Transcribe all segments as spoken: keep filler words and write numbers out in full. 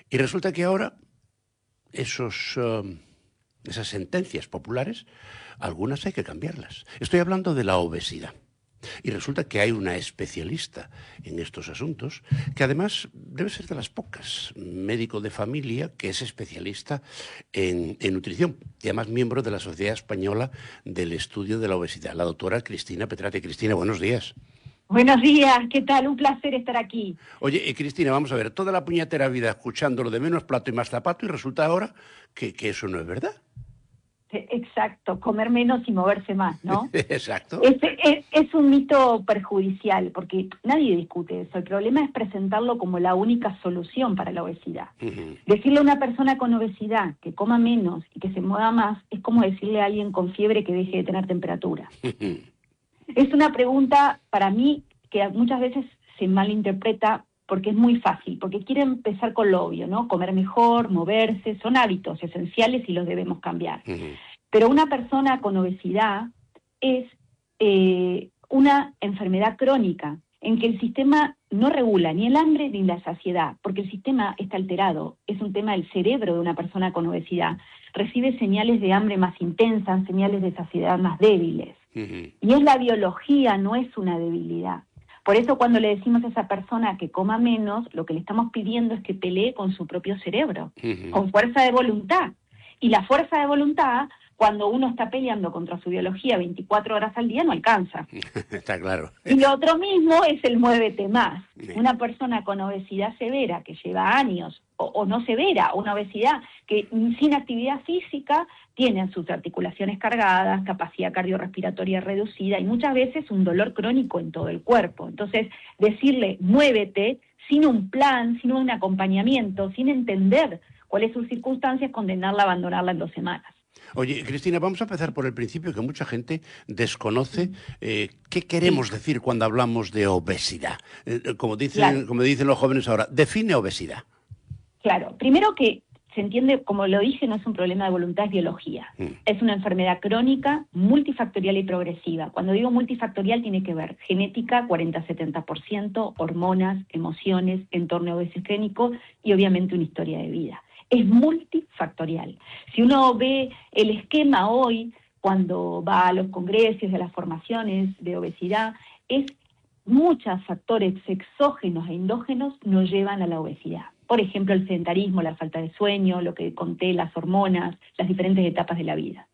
Y resulta que ahora esos, um, esas sentencias populares, algunas hay que cambiarlas. Estoy hablando de la obesidad. Y resulta que hay una especialista en estos asuntos, que además debe ser de las pocas, médico de familia, que es especialista en, en nutrición y además miembro de la Sociedad Española del Estudio de la Obesidad, la doctora Cristina Petrate. Cristina, buenos días. Buenos días, ¿qué tal? Un placer estar aquí. Oye, eh, Cristina, vamos a ver, toda la puñetera vida escuchando lo de menos plato y más zapato y resulta ahora que, que eso no es verdad. Exacto, comer menos y moverse más, ¿no? Exacto. Es, es, es un mito perjudicial, porque nadie discute eso. El problema es presentarlo como la única solución para la obesidad. Uh-huh. Decirle a una persona con obesidad que coma menos y que se mueva más es como decirle a alguien con fiebre que deje de tener temperatura. Uh-huh. Es una pregunta, para mí, que muchas veces se malinterpreta porque es muy fácil, porque quiere empezar con lo obvio, ¿no? Comer mejor, moverse, son hábitos esenciales y los debemos cambiar. Uh-huh. Pero una persona con obesidad es eh, una enfermedad crónica en que el sistema no regula ni el hambre ni la saciedad, porque el sistema está alterado. Es un tema del cerebro de una persona con obesidad. Recibe señales de hambre más intensas, señales de saciedad más débiles. Uh-huh. Y es la biología, no es una debilidad. Por eso cuando le decimos a esa persona que coma menos, lo que le estamos pidiendo es que pelee con su propio cerebro, uh-huh. con fuerza de voluntad. Y la fuerza de voluntad, cuando uno está peleando contra su biología veinticuatro horas al día, no alcanza. Está claro. Y lo otro mismo es el muévete más. Una persona con obesidad severa que lleva años, o, o no severa, una obesidad que sin actividad física tiene sus articulaciones cargadas, capacidad cardiorrespiratoria reducida y muchas veces un dolor crónico en todo el cuerpo. Entonces, decirle muévete sin un plan, sin un acompañamiento, sin entender cuáles son sus circunstancias, condenarla a abandonarla en dos semanas. Oye, Cristina, vamos a empezar por el principio, que mucha gente desconoce eh, qué queremos decir cuando hablamos de obesidad. Eh, como dicen, claro. como dicen los jóvenes ahora, define obesidad. Claro, primero que se entiende, como lo dije, no es un problema de voluntad, es biología. Mm. Es una enfermedad crónica, multifactorial y progresiva. Cuando digo multifactorial tiene que ver genética, cuarenta a setenta por ciento, hormonas, emociones, entorno obesogénico y obviamente una historia de vida. Es multifactorial. Si uno ve el esquema hoy, cuando va a los congresos, a las formaciones de obesidad, es muchos factores exógenos e endógenos nos llevan a la obesidad. Por ejemplo, el sedentarismo, la falta de sueño, lo que conté, las hormonas, las diferentes etapas de la vida.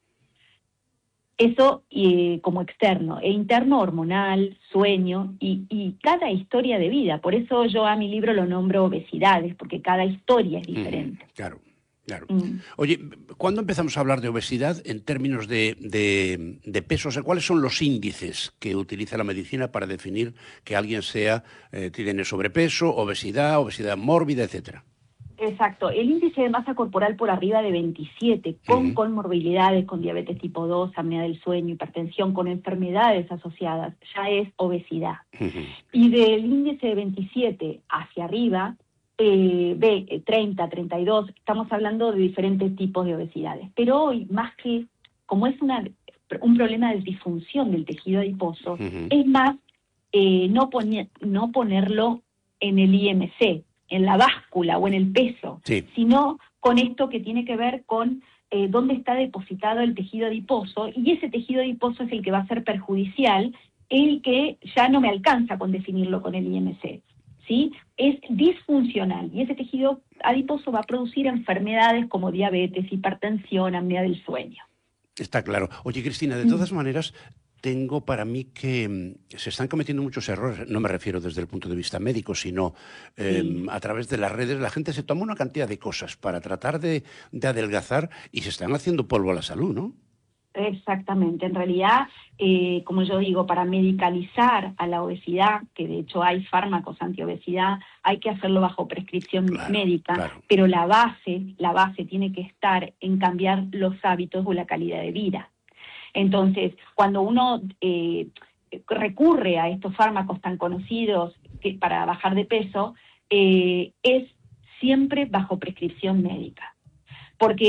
Eso eh, como externo, e interno hormonal, sueño y, y cada historia de vida. Por eso yo a mi libro lo nombro obesidades, porque cada historia es diferente. Mm, claro, claro. Mm. Oye, ¿cuándo empezamos a hablar de obesidad en términos de, de, de peso? O sea, ¿cuáles son los índices que utiliza la medicina para definir que alguien sea eh, tiene sobrepeso, obesidad, obesidad mórbida, etcétera? Exacto, el índice de masa corporal por arriba de veintisiete, con uh-huh. comorbilidades, con diabetes tipo dos, apnea del sueño, hipertensión, con enfermedades asociadas, ya es obesidad. Uh-huh. Y del índice de veintisiete hacia arriba, eh, B, treinta, treinta y dos, estamos hablando de diferentes tipos de obesidades. Pero hoy, más que, como es una, un problema de disfunción del tejido adiposo, uh-huh. es más eh, no, poner, no ponerlo en el I M C, en la báscula o en el peso, sí. sino con esto que tiene que ver con eh, dónde está depositado el tejido adiposo, y ese tejido adiposo es el que va a ser perjudicial, el que ya no me alcanza con definirlo con el I M C, ¿sí? Es disfuncional, y ese tejido adiposo va a producir enfermedades como diabetes, hipertensión, apnea del sueño. Está claro. Oye, Cristina, de todas mm. maneras, tengo para mí que se están cometiendo muchos errores, no me refiero desde el punto de vista médico, sino eh, sí. a través de las redes. La gente se toma una cantidad de cosas para tratar de, de adelgazar y se están haciendo polvo a la salud, ¿no? Exactamente. En realidad, eh, como yo digo, para medicalizar a la obesidad, que de hecho hay fármacos antiobesidad, hay que hacerlo bajo prescripción claro, médica, claro. pero la base, la base tiene que estar en cambiar los hábitos o la calidad de vida. Entonces, cuando uno eh, recurre a estos fármacos tan conocidos que, para bajar de peso, eh, es siempre bajo prescripción médica. Porque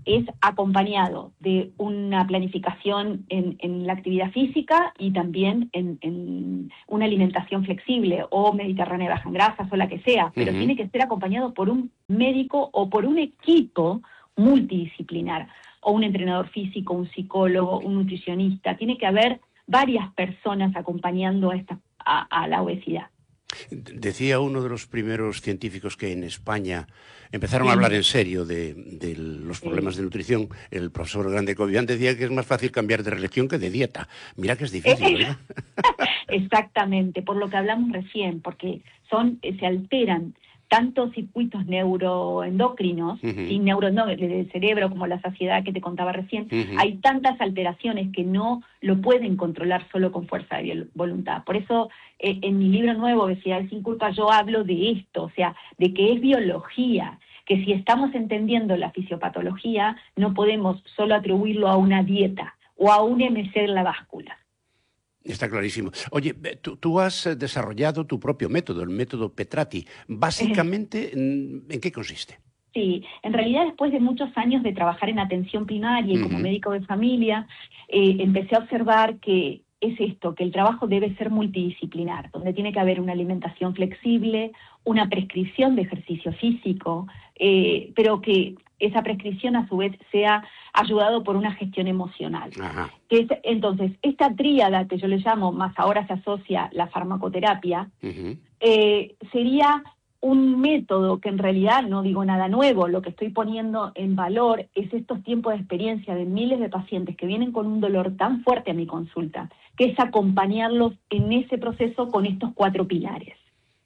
es acompañado de una planificación en, en la actividad física y también en, en una alimentación flexible o mediterránea baja en grasas o la que sea, pero uh-huh. tiene que ser acompañado por un médico o por un equipo multidisciplinar, o un entrenador físico, un psicólogo, un nutricionista. Tiene que haber varias personas acompañando a, esta, a, a la obesidad. Decía uno de los primeros científicos que en España empezaron sí. a hablar en serio de, de los problemas sí. de nutrición, el profesor Grande Cobian, decía que es más fácil cambiar de religión que de dieta. Mira que es difícil, ¿verdad? Exactamente, por lo que hablamos recién, porque son se alteran tantos circuitos neuroendocrinos uh-huh. y neuro no, del cerebro, como la saciedad que te contaba recién, uh-huh. hay tantas alteraciones que no lo pueden controlar solo con fuerza de voluntad. Por eso, eh, en mi libro nuevo, Obesidad sin culpa, yo hablo de esto, o sea, de que es biología, que si estamos entendiendo la fisiopatología, no podemos solo atribuirlo a una dieta o a un M C en la báscula. Está clarísimo. Oye, tú, tú has desarrollado tu propio método, el método Petrati. Básicamente, ¿en qué consiste? Sí, en realidad después de muchos años de trabajar en atención primaria y uh-huh. como médico de familia, eh, empecé a observar que es esto, que el trabajo debe ser multidisciplinar, donde tiene que haber una alimentación flexible, una prescripción de ejercicio físico, eh, pero que esa prescripción a su vez sea ayudado por una gestión emocional. Ajá. Que es, entonces, esta tríada que yo le llamo, más ahora se asocia la farmacoterapia, uh-huh. eh, sería un método que en realidad no digo nada nuevo, lo que estoy poniendo en valor es estos tiempos de experiencia de miles de pacientes que vienen con un dolor tan fuerte a mi consulta, que es acompañarlos en ese proceso con estos cuatro pilares.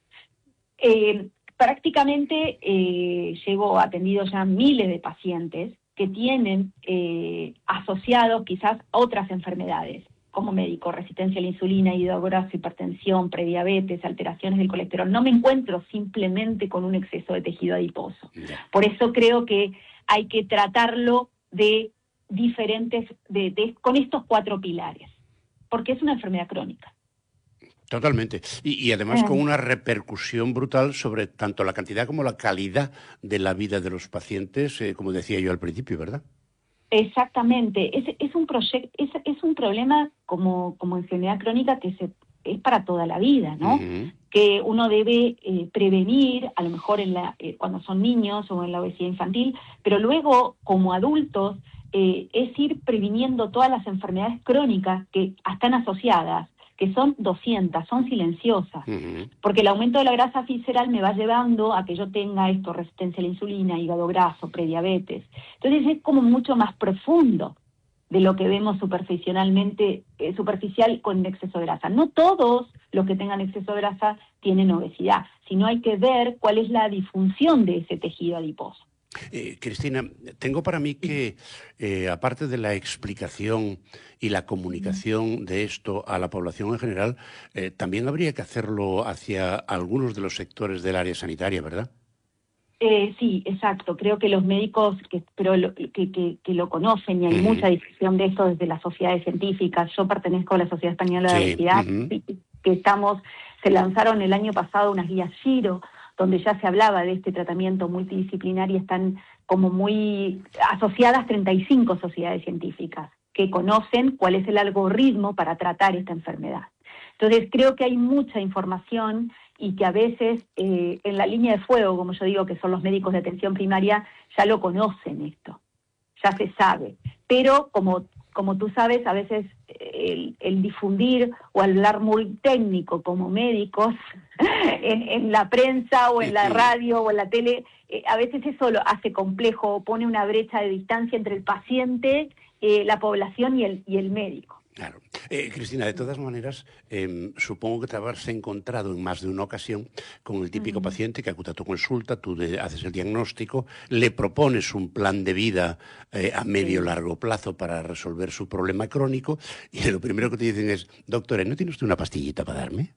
Eh, prácticamente eh, llevo atendido ya miles de pacientes que tienen eh, asociados quizás otras enfermedades, como médico, resistencia a la insulina, hígado graso, hipertensión, prediabetes, alteraciones del colesterol. No me encuentro simplemente con un exceso de tejido adiposo. Por eso creo que hay que tratarlo de diferentes, de, de, con estos cuatro pilares, porque es una enfermedad crónica. Totalmente. Y, y además con una repercusión brutal sobre tanto la cantidad como la calidad de la vida de los pacientes, eh, como decía yo al principio, ¿verdad? Exactamente. Es, es un proyecto, es, es un problema como, como enfermedad crónica que se, es para toda la vida, ¿no? Uh-huh. Que uno debe eh, prevenir, a lo mejor en la, eh, cuando son niños o en la obesidad infantil, pero luego como adultos eh, es ir previniendo todas las enfermedades crónicas que están asociadas, que son doscientas, son silenciosas, uh-huh. porque el aumento de la grasa visceral me va llevando a que yo tenga esto, resistencia a la insulina, hígado graso, prediabetes. Entonces es como mucho más profundo de lo que vemos superficialmente, eh, superficial con exceso de grasa. No todos los que tengan exceso de grasa tienen obesidad, sino hay que ver cuál es la disfunción de ese tejido adiposo. Eh, Cristina, tengo para mí que, eh, aparte de la explicación y la comunicación de esto a la población en general, eh, también habría que hacerlo hacia algunos de los sectores del área sanitaria, ¿verdad? Eh, sí, exacto. Creo que los médicos que, pero lo, que, que, que lo conocen, y hay uh-huh. mucha discusión de esto desde las sociedades científicas. Yo pertenezco a la Sociedad Española de Obesidad, sí, uh-huh. que estamos, se lanzaron el año pasado unas guías Giro, donde ya se hablaba de este tratamiento multidisciplinar y están como muy asociadas treinta y cinco sociedades científicas que conocen cuál es el algoritmo para tratar esta enfermedad. Entonces creo que hay mucha información y que a veces eh, en la línea de fuego, como yo digo, que son los médicos de atención primaria, ya lo conocen esto, ya se sabe. Pero como, como tú sabes, a veces el, el difundir o hablar muy técnico como médicos en, en la prensa o en la radio o en la tele, eh, a veces eso lo hace complejo, pone una brecha de distancia entre el paciente, eh, la población y el, y el médico. Claro. Eh, Cristina, de todas maneras, eh, supongo que te habrás encontrado en más de una ocasión con el típico uh-huh. paciente que acude a tu consulta, tú de, haces el diagnóstico, le propones un plan de vida eh, a medio o largo plazo para resolver su problema crónico y lo primero que te dicen es, doctora, ¿no tiene usted una pastillita para darme?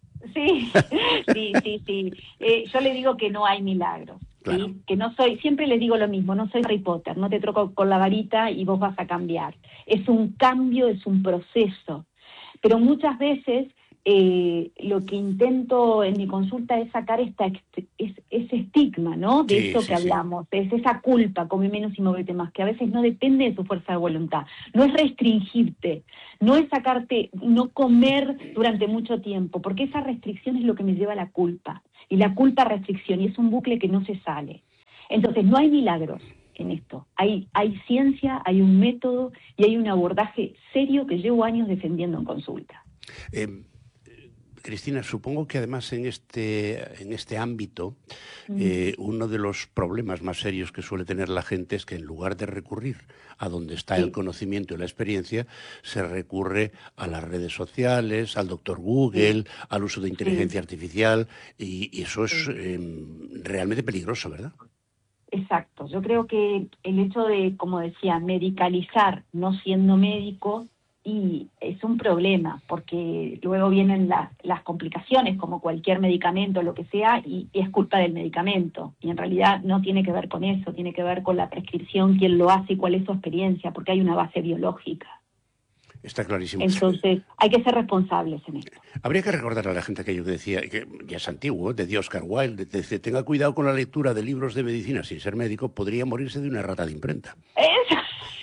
Sí, sí, sí, sí. Eh, yo le digo que no hay milagros. Claro. ¿Sí? Que no soy, siempre les digo lo mismo, no soy Harry Potter, no te troco con la varita y vos vas a cambiar. Es un cambio, es un proceso. Pero muchas veces eh, lo que intento en mi consulta es sacar esta, es, ese estigma, ¿no? De sí, esto sí, que sí. hablamos, es esa culpa, come menos y móvete más, que a veces no depende de tu fuerza de voluntad. No es restringirte, no es sacarte, no comer durante mucho tiempo, porque esa restricción es lo que me lleva a la culpa. Y la culpa a restricción, y es un bucle que no se sale. Entonces, no hay milagros en esto. Hay, hay ciencia, hay un método y hay un abordaje serio que llevo años defendiendo en consulta. Eh, Cristina, supongo que además en este, en este ámbito eh, uno de los problemas más serios que suele tener la gente es que en lugar de recurrir a donde está sí. el conocimiento y la experiencia, se recurre a las redes sociales, al doctor Google, sí. al uso de inteligencia sí. artificial, y, y eso es sí. eh, realmente peligroso, ¿verdad? Exacto. Yo creo que el hecho de, como decía, medicalizar no siendo médico, y es un problema, porque luego vienen las, las complicaciones, como cualquier medicamento, lo que sea, y, y es culpa del medicamento. Y en realidad no tiene que ver con eso, tiene que ver con la prescripción, quién lo hace y cuál es su experiencia, porque hay una base biológica. Está clarísimo. Entonces, hay que ser responsables en esto. Habría que recordar a la gente aquello que decía, que ya es antiguo, de Oscar Wilde, dice, tenga cuidado con la lectura de libros de medicina sin ser médico, podría morirse de una rata de imprenta. Eso.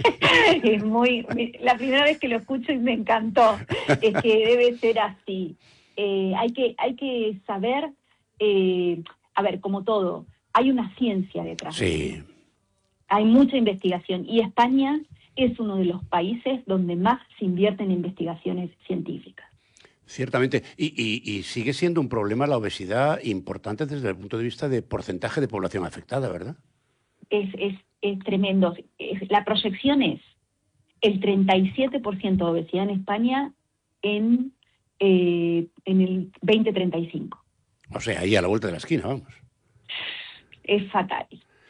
Es muy, la primera vez que lo escucho y me encantó, es que debe ser así. Eh, hay que, hay que saber, eh, a ver, como todo, hay una ciencia detrás. Sí. Hay mucha investigación y España es uno de los países donde más se invierte en investigaciones científicas. Ciertamente, y, y, y sigue siendo un problema la obesidad importante desde el punto de vista de porcentaje de población afectada, ¿verdad? Es, es, es tremendo. Es, la proyección es el treinta y siete por ciento de obesidad en España en, eh, en el veinte treinta y cinco. O sea, ahí a la vuelta de la esquina, vamos. Es fatal.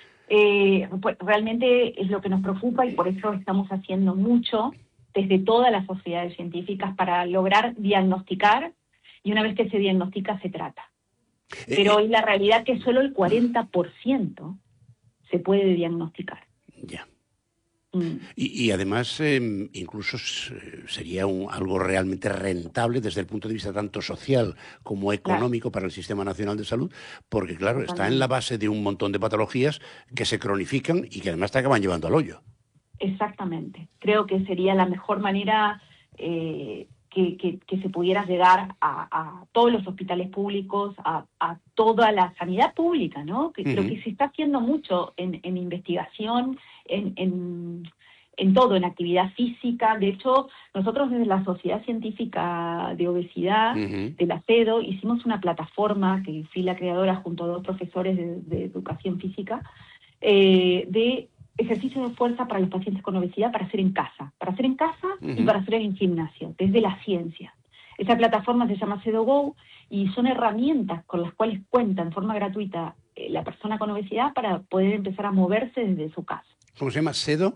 Eh, pues realmente es lo que nos preocupa y por eso estamos haciendo mucho desde todas las sociedades científicas para lograr diagnosticar, y una vez que se diagnostica se trata. Pero hoy la realidad es que solo el cuarenta por ciento se puede diagnosticar. Ya. Mm. Y, y además eh, incluso sería un, algo realmente rentable desde el punto de vista tanto social como económico claro. para el Sistema Nacional de Salud, porque claro, está en la base de un montón de patologías que se cronifican y que además te acaban llevando al hoyo. Exactamente. Creo que sería la mejor manera eh, que, que, que se pudiera llegar a, a todos los hospitales públicos, a, a toda la sanidad pública, ¿no? Que uh-huh. Creo que se está haciendo mucho en, en investigación, en, en, en todo, en actividad física. De hecho, nosotros desde la Sociedad Científica de Obesidad, uh-huh. de la CEDO, hicimos una plataforma, que fui la creadora junto a dos profesores de, de educación física, eh, de ejercicio de fuerza para los pacientes con obesidad para hacer en casa, para hacer en casa uh-huh. y para hacer en gimnasio, desde la ciencia. Esa plataforma se llama CEDOGO y son herramientas con las cuales cuenta en forma gratuita eh, la persona con obesidad para poder empezar a moverse desde su casa. ¿Cómo se llama? ¿CEDO?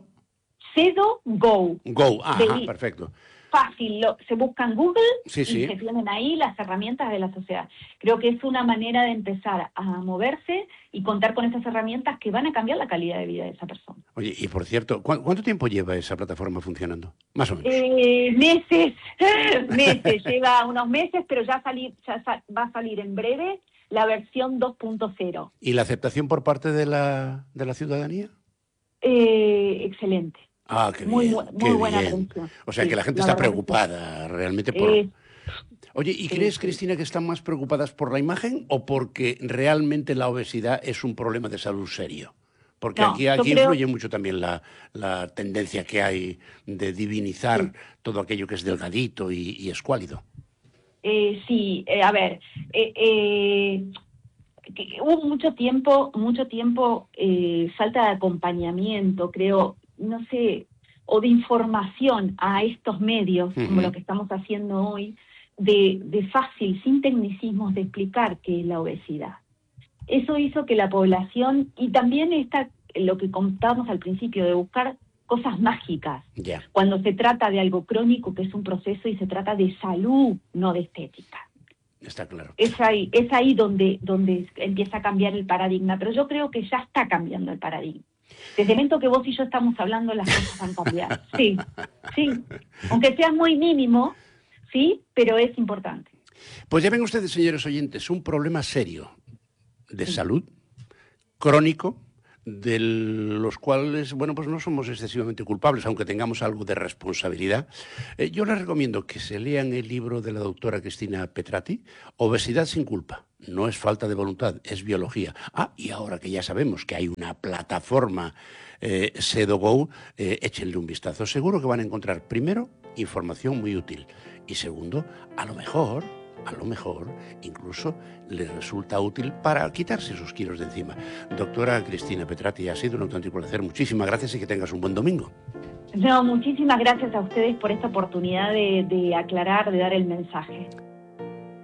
CEDOGO. Go, ajá, de, perfecto. Fácil, lo, se buscan Google sí, y sí. se tienen ahí las herramientas de la sociedad. Creo que es una manera de empezar a moverse y contar con esas herramientas que van a cambiar la calidad de vida de esa persona. Oye, y por cierto, ¿cu- ¿cuánto tiempo lleva esa plataforma funcionando? Más o menos. Eh, meses, meses, lleva unos meses, pero ya, salir, ya sa- va a salir en breve la versión dos punto cero. ¿Y la aceptación por parte de la, de la ciudadanía? Eh, excelente. Ah, qué muy, bien, muy qué buena bien. atención. O sea, sí, que la gente la está verdad preocupada sí. realmente por... Eh, Oye, ¿y sí, crees, sí. Cristina, que están más preocupadas por la imagen o porque realmente la obesidad es un problema de salud serio? Porque No, aquí, aquí yo creo- influye mucho también la, la tendencia que hay de divinizar Sí. todo aquello que es delgadito y, y escuálido. Eh, sí, eh, a ver, eh, eh, que hubo mucho tiempo, mucho tiempo eh, falta de acompañamiento, creo, no sé, o de información a estos medios, Ujú. como lo que estamos haciendo hoy, de, de fácil, sin tecnicismos, de explicar qué es la obesidad. Eso hizo que la población, y también está lo que contábamos al principio, de buscar cosas mágicas, Ya. cuando se trata de algo crónico, que es un proceso, y se trata de salud, no de estética. Está claro. Es ahí, es ahí donde, donde empieza a cambiar el paradigma, pero yo creo que ya está cambiando el paradigma. Desde el momento que vos y yo estamos hablando, las cosas han cambiado. Sí, sí. Aunque sea muy mínimo, sí, pero es importante. Pues ya ven ustedes, señores oyentes, un problema serio de salud, crónico, de los cuales, bueno, pues no somos excesivamente culpables, aunque tengamos algo de responsabilidad. Eh, yo les recomiendo que se lean el libro de la doctora Cristina Petrati, Obesidad sin culpa. No es falta de voluntad, es biología. Ah, y ahora que ya sabemos que hay una plataforma eh, SedoGo, eh, échenle un vistazo. Seguro que van a encontrar, primero, información muy útil. Y segundo, a lo mejor... a lo mejor incluso les resulta útil para quitarse esos kilos de encima. Doctora Cristina Petrati, ha sido un auténtico placer. Muchísimas gracias y que tengas un buen domingo. No, muchísimas gracias a ustedes por esta oportunidad de, de aclarar, de dar el mensaje.